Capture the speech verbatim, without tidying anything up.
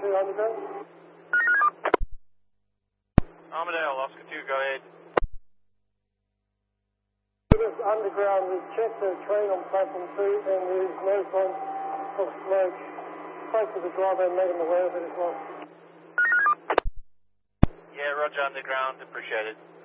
two, Underground. Armadale, Oscar two, go ahead. It is Underground. We've checked the train on platform two and there's no sign of smoke. Spoke to the driver and made him aware of it as well. Yeah, roger, Underground, appreciate it.